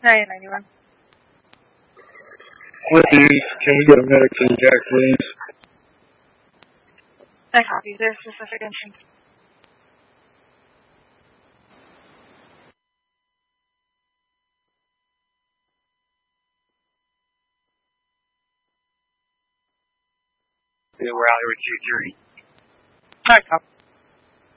9091. Please, can we get a medic to the Jack, please? I copy. There's specific entrance. We're out here with 2-3. Alright, copy.